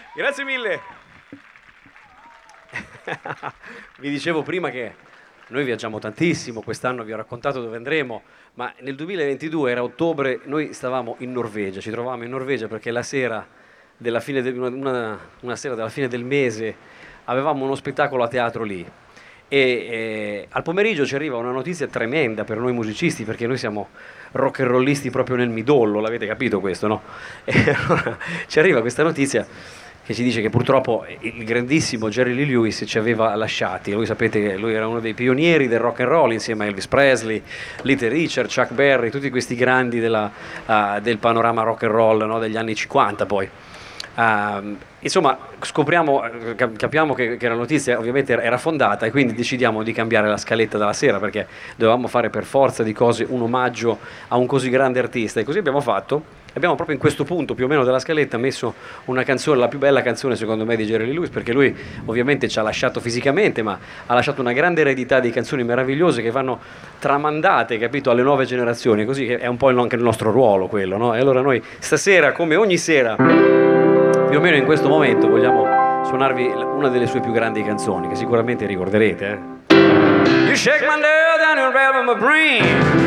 Grazie mille. Vi dicevo prima che noi viaggiamo tantissimo, quest'anno vi ho raccontato dove andremo, ma nel 2022 era ottobre, noi stavamo in Norvegia, ci trovavamo in Norvegia perché la sera della fine una sera della fine del mese avevamo uno spettacolo a teatro lì e al pomeriggio ci arriva una notizia tremenda per noi musicisti perché noi siamo rock and rollisti proprio nel midollo, l'avete capito questo, no? E allora ci arriva questa notizia che ci dice che purtroppo il grandissimo Jerry Lee Lewis ci aveva lasciati. Lui sapete che lui era uno dei pionieri del rock and roll insieme a Elvis Presley, Little Richard, Chuck Berry, tutti questi grandi del panorama rock and roll, no? Degli anni 50 poi. Insomma, capiamo che la notizia ovviamente era fondata e quindi decidiamo di cambiare la scaletta della sera perché dovevamo fare per forza di cose un omaggio a un così grande artista e così abbiamo fatto. Abbiamo proprio in questo punto più o meno della scaletta messo una canzone, la più bella canzone secondo me di Jerry Lee Lewis, perché lui ovviamente ci ha lasciato fisicamente, ma ha lasciato una grande eredità di canzoni meravigliose che vanno tramandate, capito, alle nuove generazioni, così che è un po' anche il nostro ruolo quello, no? E allora noi stasera, come ogni sera, più o meno in questo momento, vogliamo suonarvi una delle sue più grandi canzoni, che sicuramente ricorderete, You shake my nail down and rub my brain.